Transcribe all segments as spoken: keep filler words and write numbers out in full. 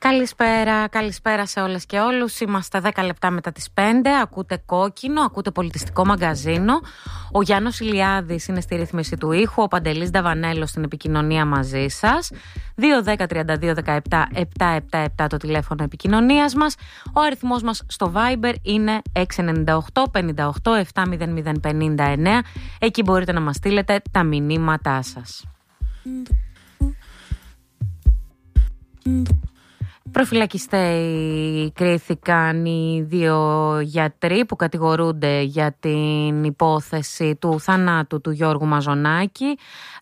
Καλησπέρα, καλησπέρα σε όλες και όλους. Είμαστε δέκα λεπτά μετά τις πέντε. Ακούτε Κόκκινο, ακούτε Πολιτιστικό Μαγκαζίνο. Ο Γιάννος Ηλιάδης είναι στη ρύθμιση του ήχου. Ο Παντελής Νταβανέλος στην επικοινωνία μαζί σας. δύο δέκα τριάντα δύο δεκαεπτά επτακόσια εβδομήντα επτά το τηλέφωνο επικοινωνίας μας. Ο αριθμός μας στο Viber είναι έξι εννιά οκτώ πενήντα οκτώ επτά μηδέν μηδέν πενήντα εννέα. Εκεί μπορείτε να μας στείλετε τα μηνύματά σας. Προφυλακιστέοι κρίθηκαν οι δύο γιατροί που κατηγορούνται για την υπόθεση του θανάτου του Γιώργου Μαζονάκη.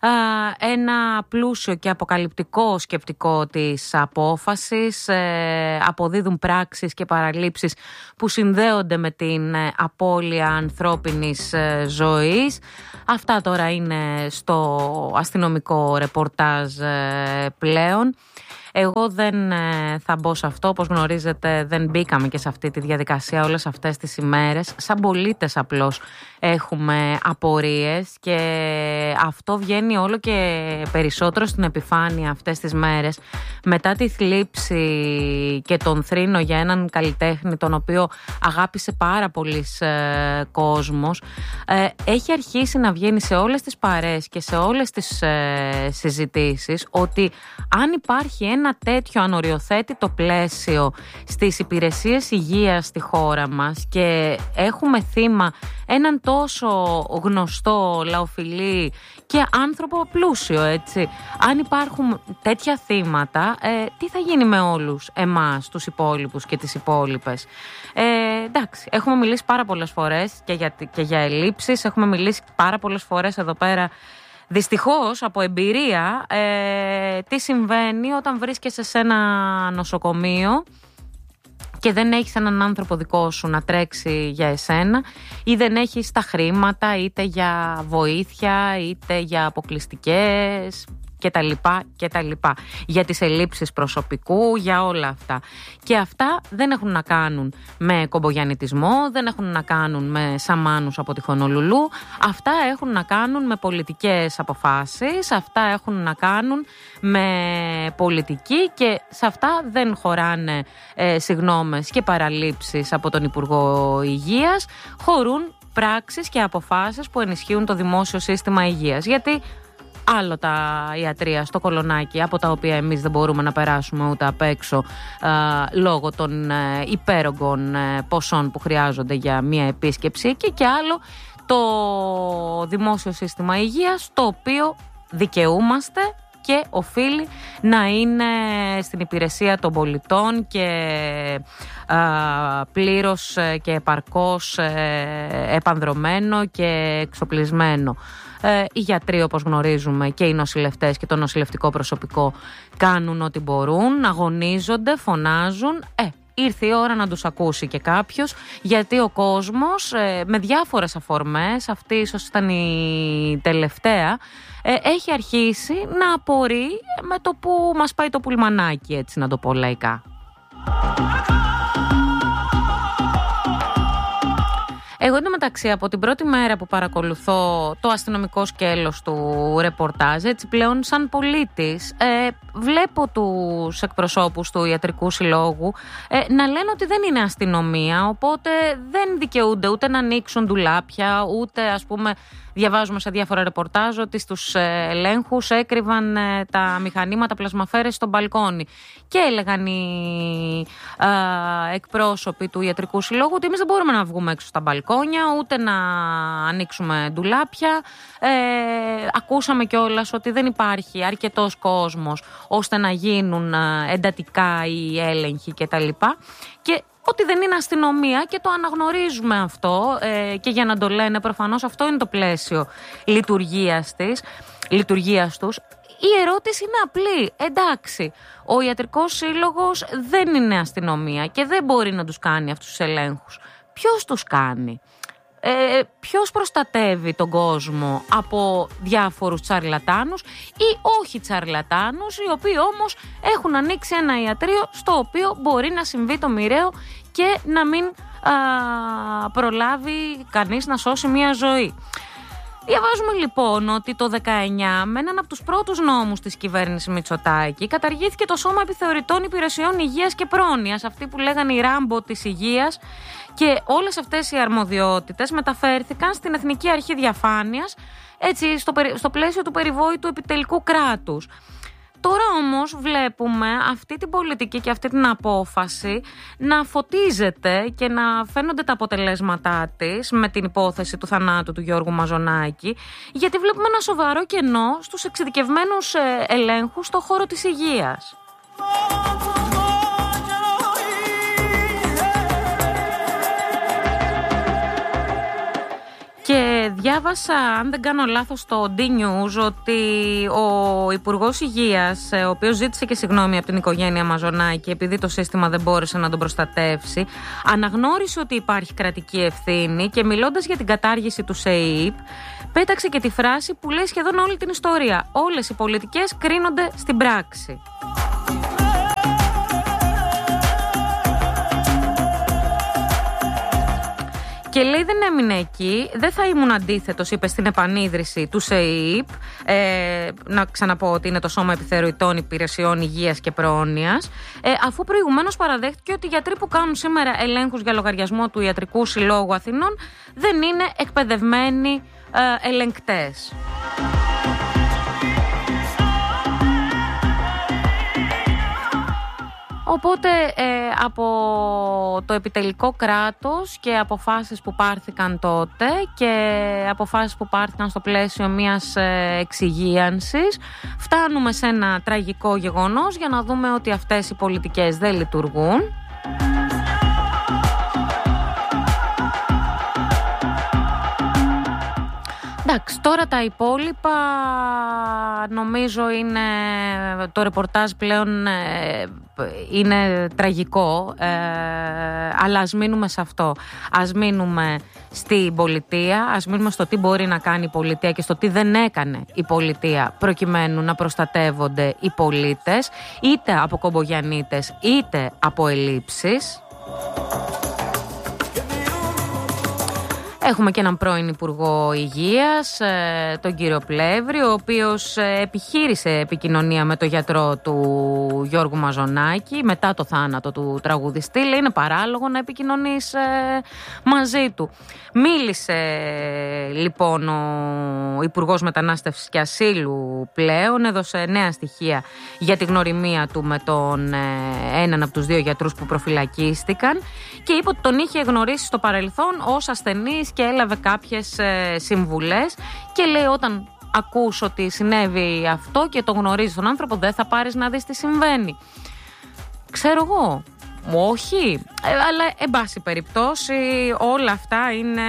Ένα πλούσιο και αποκαλυπτικό σκεπτικό της απόφασης. Αποδίδουν πράξεις και παραλήψεις που συνδέονται με την απώλεια ανθρώπινης ζωής. Αυτά τώρα είναι στο αστυνομικό ρεπορτάζ πλέον. Εγώ δεν ε, θα μπω σε αυτό, όπως γνωρίζετε δεν μπήκαμε και σε αυτή τη διαδικασία όλες αυτές τις ημέρες. Σαν πολίτες απλώς έχουμε απορίες και αυτό βγαίνει όλο και περισσότερο στην επιφάνεια αυτές τις μέρες. Μετά τη θλίψη και τον θρήνο για έναν καλλιτέχνη τον οποίο αγάπησε πάρα πολύς ε, κόσμος, ε, έχει αρχίσει να βγαίνει σε όλες τις παρέες και σε όλες τις ε, συζητήσεις ότι αν υπάρχει ένα ένα τέτοιο ανοριοθέτητο πλαίσιο στις υπηρεσίες υγείας στη χώρα μας και έχουμε θύμα έναν τόσο γνωστό, λαοφιλή και άνθρωπο πλούσιο, έτσι. Αν υπάρχουν τέτοια θύματα, ε, τι θα γίνει με όλους εμάς, τους υπόλοιπους και τις υπόλοιπες. Ε, εντάξει, έχουμε μιλήσει πάρα πολλές φορές και για, και για ελλείψεις, έχουμε μιλήσει πάρα πολλές φορές εδώ πέρα. Δυστυχώς, από εμπειρία, ε, τι συμβαίνει όταν βρίσκεσαι σε ένα νοσοκομείο και δεν έχεις έναν άνθρωπο δικό σου να τρέξει για εσένα ή δεν έχεις τα χρήματα είτε για βοήθεια είτε για αποκλειστικές και τα λοιπά και τα λοιπά, για τις ελλείψεις προσωπικού, για όλα αυτά. Και αυτά δεν έχουν να κάνουν με κομπογιαννιτισμό, δεν έχουν να κάνουν με σαμάνους από τη Χονολουλού, αυτά έχουν να κάνουν με πολιτικές αποφάσεις, αυτά έχουν να κάνουν με πολιτική και σε αυτά δεν χωράνε ε, συγγνώμες και παραλήψεις από τον Υπουργό Υγείας, χωρούν πράξεις και αποφάσεις που ενισχύουν το δημόσιο σύστημα υγείας. Γιατί άλλο τα ιατρεία στο Κολονάκι, από τα οποία εμείς δεν μπορούμε να περάσουμε ούτε απ' έξω α, λόγω των ε, υπέρογκων ε, ποσών που χρειάζονται για μία επίσκεψη εκεί, και άλλο το δημόσιο σύστημα υγείας, το οποίο δικαιούμαστε και οφείλει να είναι στην υπηρεσία των πολιτών και α, πλήρως και επαρκώς ε, επανδρωμένο και εξοπλισμένο. Ε, οι γιατροί, όπως γνωρίζουμε, και οι νοσηλευτές και το νοσηλευτικό προσωπικό κάνουν ό,τι μπορούν, αγωνίζονται, φωνάζουν. Ε, ήρθε η ώρα να τους ακούσει και κάποιος, γιατί ο κόσμος ε, με διάφορες αφορμές, αυτή ίσως ήταν η τελευταία, ε, έχει αρχίσει να απορεί με το που μας πάει το πουλμανάκι, έτσι να το πω λαϊκά. Εγώ εντωμεταξύ από την πρώτη μέρα που παρακολουθώ το αστυνομικό σκέλος του ρεπορτάζ, έτσι πλέον σαν πολίτης, ε, βλέπω τους εκπροσώπους του Ιατρικού Συλλόγου ε, να λένε ότι δεν είναι αστυνομία, οπότε δεν δικαιούνται ούτε να ανοίξουν ντουλάπια, ούτε ας πούμε διαβάζουμε σε διάφορα ρεπορτάζ ότι στους ελέγχους έκρυβαν ε, τα μηχανήματα πλασμαφέρες στο μπαλκόνι. Και έλεγαν οι ε, εκπρόσωποι του Ιατρικού Συλλόγου ότι εμείς δεν μπορούμε να βγούμε έξω στα μπαλκόνια, ούτε να ανοίξουμε ντουλάπια. Ε, ακούσαμε κιόλας ότι δεν υπάρχει αρκετός κόσμος ώστε να γίνουν εντατικά οι έλεγχοι κτλ. Και ότι δεν είναι αστυνομία, και το αναγνωρίζουμε αυτό, ε, και για να το λένε προφανώς αυτό είναι το πλαίσιο λειτουργίας της, λειτουργίας τους. Η ερώτηση είναι απλή. Εντάξει, ο Ιατρικός Σύλλογος δεν είναι αστυνομία και δεν μπορεί να τους κάνει αυτούς τους ελέγχους. Ποιος τους κάνει? Ε, ποιος προστατεύει τον κόσμο από διάφορους τσαρλατάνους ή όχι τσαρλατάνους, οι οποίοι όμως έχουν ανοίξει ένα ιατρείο στο οποίο μπορεί να συμβεί το μοιραίο και να μην α, προλάβει κανείς να σώσει μια ζωή. Διαβάζουμε λοιπόν ότι το δεκαεννιά με έναν από τους πρώτους νόμους της κυβέρνησης Μητσοτάκη καταργήθηκε το Σώμα Επιθεωρητών Υπηρεσιών Υγείας και Πρόνοιας, αυτοί που λέγανε η Ράμπο της Υγείας, και όλες αυτές οι αρμοδιότητες μεταφέρθηκαν στην Εθνική Αρχή Διαφάνειας, έτσι, στο, στο πλαίσιο του περιβόητου επιτελικού κράτους. Τώρα όμως βλέπουμε αυτή την πολιτική και αυτή την απόφαση να φωτίζεται και να φαίνονται τα αποτελέσματά της με την υπόθεση του θανάτου του Γιώργου Μαζονάκη, γιατί βλέπουμε ένα σοβαρό κενό στους εξειδικευμένους ελέγχους στον χώρο της υγείας. Και διάβασα, αν δεν κάνω λάθος, στο D-News ότι ο Υπουργός Υγείας, ο οποίος ζήτησε και συγγνώμη από την οικογένεια Μαζονάκη επειδή το σύστημα δεν μπόρεσε να τον προστατεύσει, αναγνώρισε ότι υπάρχει κρατική ευθύνη και μιλώντας για την κατάργηση του ΣΕΙΠ, πέταξε και τη φράση που λέει σχεδόν όλη την ιστορία: όλες οι πολιτικές κρίνονται στην πράξη. Και λέει δεν έμεινε εκεί, δεν θα ήμουν αντίθετος, είπε, στην επανίδρυση του ΣΕΙΠ, ε, να ξαναπώ ότι είναι το Σώμα Επιθεωρητών Υπηρεσιών Υγείας και Πρόνοιας, ε, αφού προηγουμένως παραδέχτηκε ότι οι γιατροί που κάνουν σήμερα ελέγχους για λογαριασμό του Ιατρικού Συλλόγου Αθηνών δεν είναι εκπαιδευμένοι ε, ελεγκτές. Οπότε ε, από το επιτελικό κράτος και αποφάσεις που πάρθηκαν τότε και αποφάσεις που πάρθηκαν στο πλαίσιο μιας ε, εξυγίανσης, φτάνουμε σε ένα τραγικό γεγονός για να δούμε ότι αυτές οι πολιτικές δεν λειτουργούν. Εντάξει, τώρα τα υπόλοιπα νομίζω είναι, το ρεπορτάζ πλέον ε, είναι τραγικό, ε, αλλά ας μείνουμε σε αυτό. Ας μείνουμε στην πολιτεία, ας μείνουμε στο τι μπορεί να κάνει η πολιτεία και στο τι δεν έκανε η πολιτεία προκειμένου να προστατεύονται οι πολίτες, είτε από κομπογιανίτες είτε από ελλείψεις. Έχουμε και έναν πρώην Υπουργό Υγείας, τον κύριο Πλεύρη, ο οποίος επιχείρησε επικοινωνία με τον γιατρό του Γιώργου Μαζονάκη μετά το θάνατο του τραγουδιστή. Λέει είναι παράλογο να επικοινωνείς μαζί του. Μίλησε λοιπόν ο Υπουργός Μετανάστευσης και Ασύλου πλέον, έδωσε νέα στοιχεία για τη γνωριμία του με τον έναν από τους δύο γιατρούς που προφυλακίστηκαν και είπε ότι τον είχε γνωρίσει στο παρελθόν ως ασθενής και έλαβε κάποιες ε, συμβουλές και λέει όταν ακούς ότι συνέβη αυτό και το γνωρίζεις τον άνθρωπο δεν θα πάρεις να δεις τι συμβαίνει. Ξέρω εγώ, όχι, ε, αλλά εν πάση περιπτώσει όλα αυτά είναι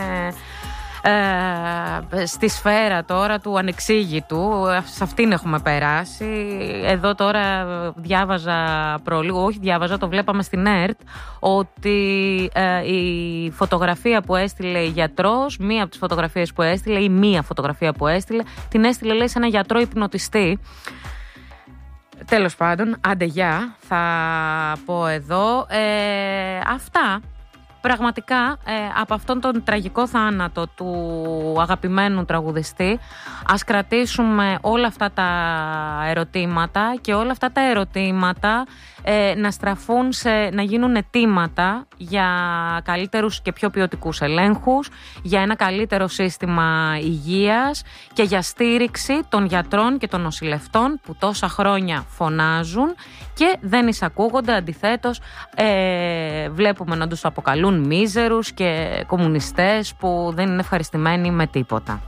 ε, στη σφαίρα τώρα του ανεξήγητου, σε αυτήν έχουμε περάσει. Εδώ τώρα διάβαζα προλίγο, όχι διάβαζα, το βλέπαμε στην ΕΡΤ, ότι ε, η φωτογραφία που έστειλε η γιατρός, μία από τις φωτογραφίες που έστειλε ή μία φωτογραφία που έστειλε, την έστειλε λέει σε ένα γιατρό υπνοτιστή. Τέλος πάντων, άντε γεια, θα πω εδώ. Ε, αυτά. Πραγματικά ε, από αυτόν τον τραγικό θάνατο του αγαπημένου τραγουδιστή ας κρατήσουμε όλα αυτά τα ερωτήματα και όλα αυτά τα ερωτήματα ε, να στραφούν σε, να γίνουν αιτήματα για καλύτερους και πιο ποιοτικούς ελέγχους, για ένα καλύτερο σύστημα υγείας και για στήριξη των γιατρών και των νοσηλευτών που τόσα χρόνια φωνάζουν και δεν εισακούγονται, αντιθέτως ε, βλέπουμε να τους αποκαλούν μίζερους και κομμουνιστές που δεν είναι ευχαριστημένοι με τίποτα.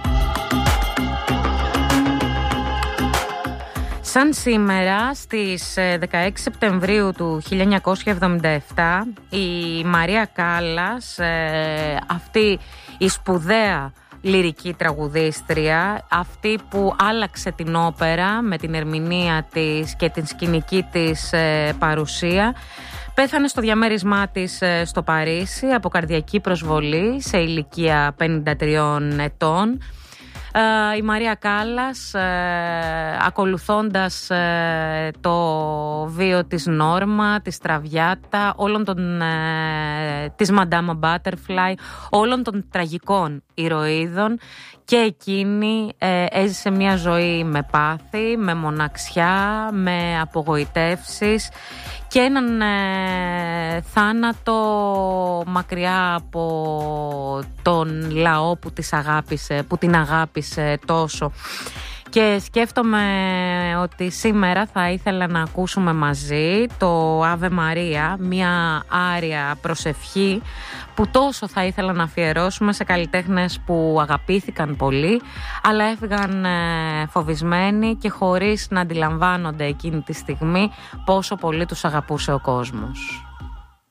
Σαν σήμερα στις δεκαέξι Σεπτεμβρίου του χίλια εννιακόσια εβδομήντα επτά η Μαρία Κάλλας, ε, αυτή η σπουδαία λυρική τραγουδίστρια, αυτή που άλλαξε την όπερα με την ερμηνεία της και την σκηνική της ε, παρουσία, πέθανε στο διαμέρισμά της ε, στο Παρίσι από καρδιακή προσβολή σε ηλικία πενήντα τριών ετών. Η Μαρία Κάλλας, ακολουθώντας το βίο της Νόρμα, της Τραβιάτα, όλων των, της Μαντάμα Butterfly, όλων των τραγικών ηρωίδων, και εκείνη ε, έζησε μια ζωή με πάθη, με μοναξιά, με απογοητεύσεις και έναν ε, θάνατο μακριά από τον λαό που, της αγάπησε, που την αγάπησε τόσο. Και σκέφτομαι ότι σήμερα θα ήθελα να ακούσουμε μαζί το Ave Maria, μια άρια προσευχή που τόσο θα ήθελα να αφιερώσουμε σε καλλιτέχνες που αγαπήθηκαν πολύ, αλλά έφυγαν φοβισμένοι και χωρίς να αντιλαμβάνονται εκείνη τη στιγμή πόσο πολύ τους αγαπούσε ο κόσμος.